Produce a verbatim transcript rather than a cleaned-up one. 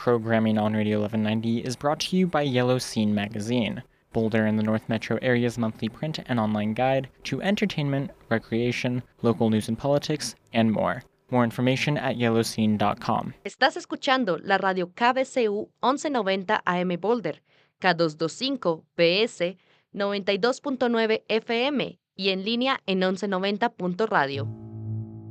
Programming on Radio eleven ninety is brought to you by Yellow Scene magazine, Boulder and the North Metro area's monthly print and online guide to entertainment, recreation, local news and politics, and more. More information at yellow scene dot com. Estás escuchando la radio K B C U once noventa A M Boulder, K doscientos veinticinco B S noventa y dos punto nueve F M y en línea en once noventa punto radio.